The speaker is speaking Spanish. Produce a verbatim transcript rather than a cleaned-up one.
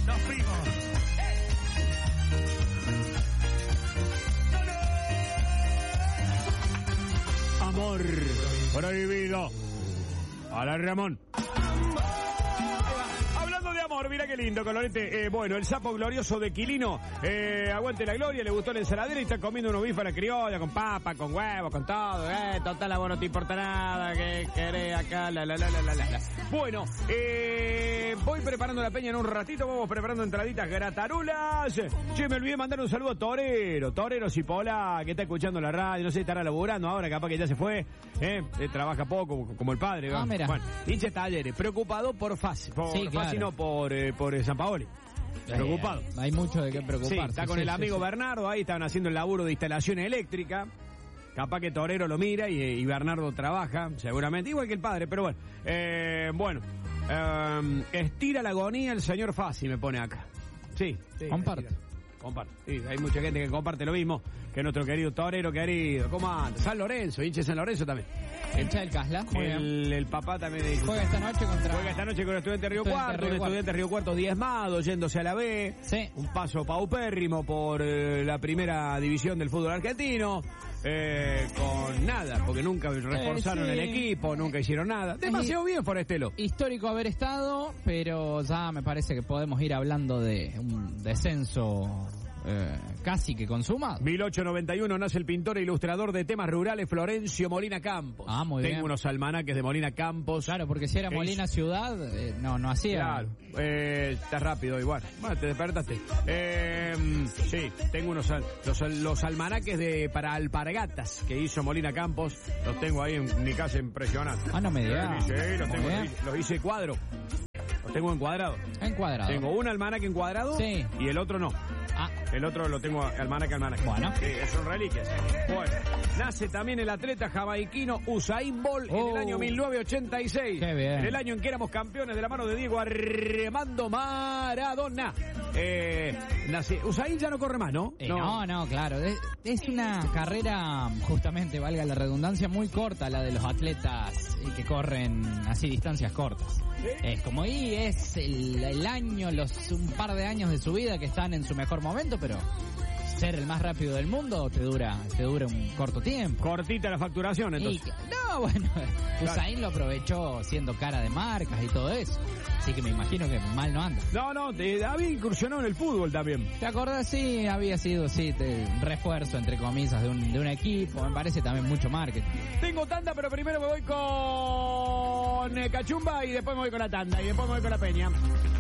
Nos fuimos. Amor prohibido. A la Ramón. Hablando de amor, mira qué lindo, Colorete. Eh, bueno, el sapo glorioso de Quilino. Eh, aguante la gloria, le gustó la ensaladera y está comiendo unos bifes a la criolla con papa, con huevo, con todo. Eh, total, a vos no te importa nada. Que querés acá, la, la, la, la, la, la. Bueno, eh, voy preparando la peña en un ratito. Vamos preparando entraditas gratarulas. Che, me olvidé de mandar un saludo a Torero. Torero Cipola, que está escuchando la radio. No sé, estará laburando ahora, capaz que ya se fue. Eh, eh trabaja poco, como el padre. Ah, mira. Bueno, hincha Talleres, preocupado por Fasi. Por sí, claro. Fasi, no por, eh, por eh, San Paoli. Preocupado. Eh, hay mucho de qué preocuparse. Sí, está con sí, el sí, amigo sí. Bernardo, ahí estaban haciendo el laburo de instalación eléctrica. Capaz que Torero lo mira y, y Bernardo trabaja, seguramente, igual que el padre, pero bueno. Eh, bueno, eh, estira la agonía el señor Fasi, me pone acá. Sí, sí comparte. Comparte. Sí, hay mucha gente que comparte lo mismo que nuestro querido Torero querido. ¿Cómo anda? San Lorenzo, hincha de San Lorenzo también. Hincha del Casla. El, el papá también dice. Juega esta noche contra. Juega esta noche con el Estudiante Río Estudiante Cuarto, Río un Cuarto. Estudiante Río Cuarto diezmado, yéndose a la B. Sí. Un paso paupérrimo por eh, la primera división del fútbol argentino. Eh, con nada, porque nunca reforzaron Eh, sí. el equipo, nunca hicieron nada. Demasiado bien Forestelo. Histórico haber estado, pero ya me parece que podemos ir hablando de un descenso eh, casi que consumado. mil ochocientos noventa y uno nace el pintor e ilustrador de temas rurales Florencio Molina Campos. Ah, muy Tengo bien. unos almanaques de Molina Campos. Claro, porque si era Es- Molina Ciudad, eh, no, no hacía. Claro, eh, estás rápido igual. Bueno, te despertaste. Eh, sí, tengo unos al- los, los almanaques de para alpargatas que hizo Molina Campos. Los tengo ahí en mi casa, impresionante. Ah, no me digas. Sí, los Muy tengo, bien. los hice- los hice cuadro. Los tengo encuadrado. Encuadrado. Tengo un almanaque encuadrado Sí. y el otro no. Ah, El otro lo tengo almanaque, almanaque. Bueno. Sí, son reliquias. Bueno, nace también el atleta jamaiquino Usain Bolt en Oh. el año mil novecientos ochenta y seis. Qué bien. En el año en que éramos campeones de la mano de Diego Armando Maradona. Eh, nace, Usain ya no corre más, ¿no? eh, no, no, claro. Es, es una carrera, justamente, valga la redundancia, muy corta la de los atletas eh, que corren así distancias cortas. Es como ahí es el, el año, los un par de años de su vida que están en su mejor momento, pero ser el más rápido del mundo te dura, te dura un corto tiempo. Cortita la facturación, Y, entonces. no, bueno, Usain lo aprovechó siendo cara de marcas y todo eso. Así que me imagino que mal no anda. No, no, te, había incursionado en el fútbol también. ¿Te acordás? Sí, había sido, sí, te- refuerzo, entre comillas, de un, de un equipo. Me parece también mucho marketing. Tengo tanda, pero primero me voy con eh, Cachumba y después me voy con la tanda y después me voy con la peña.